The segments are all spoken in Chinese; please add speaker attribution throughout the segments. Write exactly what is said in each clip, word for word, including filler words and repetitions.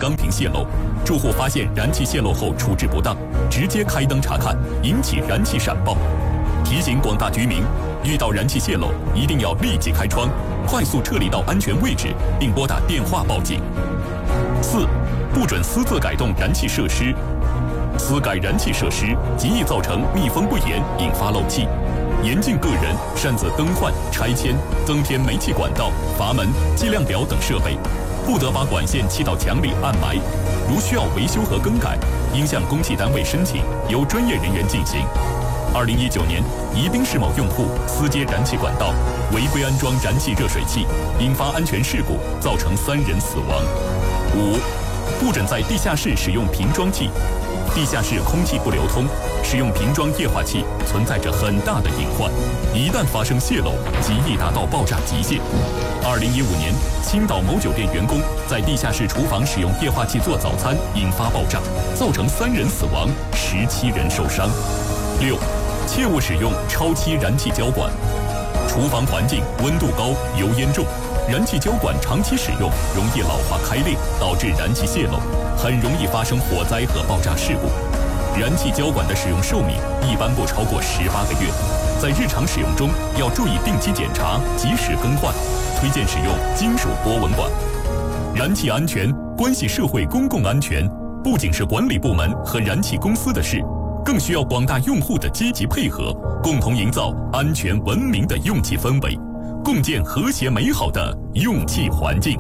Speaker 1: 钢瓶泄漏，住户发现燃气泄漏后处置不当，直接开灯查看，引起燃气闪爆。提醒广大居民，遇到燃气泄漏，一定要立即开窗，快速撤离到安全位置，并拨打电话报警。四、不准私自改动燃气设施。私改燃气设施极易造成密封不严，引发漏气。严禁个人擅自更换、拆迁、增添煤气管道、阀门、计量表等设备，不得把管线砌到墙里暗埋。如需要维修和更改，应向公契单位申请，由专业人员进行。二零一九年，宜宾市某用户私接燃气管道，违规安装燃气热水器，引发安全事故，造成三人死亡。五、不准在地下室使用瓶装气。地下室空气不流通，使用瓶装液化气存在着很大的隐患，一旦发生泄漏，极易达到爆炸极限。二零一五年，青岛某酒店员工在地下室厨房使用液化气做早餐，引发爆炸，造成三人死亡，十七人受伤。六、切勿使用超期燃气浇管。厨房环境温度高，油烟重，燃气浇管长期使用容易老化开裂，导致燃气泄漏，很容易发生火灾和爆炸事故。燃气浇管的使用寿命一般不超过十八个月，在日常使用中要注意定期检查，及时更换。推荐使用金属波纹管。燃气安全关系社会公共安全，不仅是管理部门和燃气公司的事，更需要广大用户的积极配合，共同营造安全文明的用气氛围，共建和谐美好的用气环境。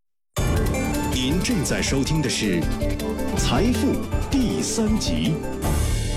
Speaker 2: 您正在收听的是《财富》第三集。